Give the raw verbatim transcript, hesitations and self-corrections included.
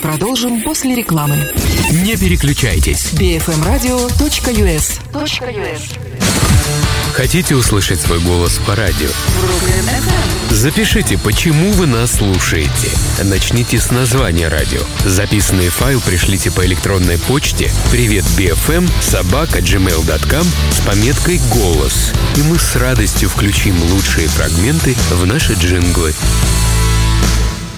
продолжим после рекламы. Не переключайтесь. би эф эм радио точка ю эс. Хотите услышать свой голос по радио? Запишите, почему вы нас слушаете. Начните с названия радио. Записанный файл пришлите по электронной почте привет би эф эм собака джимейл точка ком с пометкой «Голос». И мы с радостью включим лучшие фрагменты в наши джинглы.